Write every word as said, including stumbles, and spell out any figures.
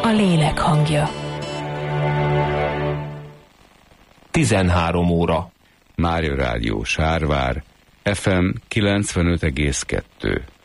a lélek hangja. tizenhárom óra. Mária Rádió Sárvár, ef em kilencvenöt egész kettő.